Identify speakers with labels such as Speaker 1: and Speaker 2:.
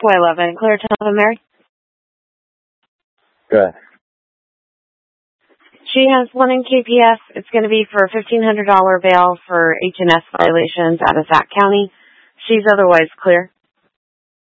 Speaker 1: Y11, Clear Tom Mary.
Speaker 2: Good.
Speaker 1: She has one in KPS. It's going to be for a $1,500 bail for H&S violations out of Sac County. She's otherwise clear.